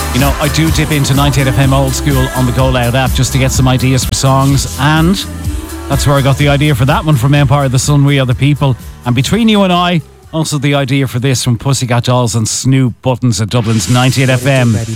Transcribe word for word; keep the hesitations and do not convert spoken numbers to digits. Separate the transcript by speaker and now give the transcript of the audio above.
Speaker 1: You know, I do dip into ninety-eight F M Old School on the Go Loud app just to get some ideas for songs, and that's where I got the idea for that one from Empire of the Sun, We Are the People. And between you and I, also the idea for this from Pussycat Dolls and Snoop Buttons at Dublin's ninety-eight F M.
Speaker 2: Ready,